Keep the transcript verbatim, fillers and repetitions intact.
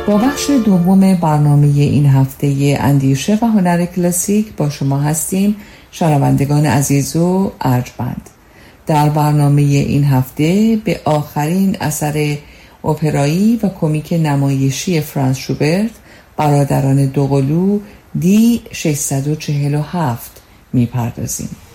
با بخش دوم برنامه این هفته اندیشه و هنر کلاسیک با شما هستیم، شنوندگان عزیز و ارجمند. در برنامه این هفته به آخرین اثر اپرایی و کمیک نمایشی فرانس شوبرت، برادران دوقلو دی ششصد و چهل و هفت میپردازیم.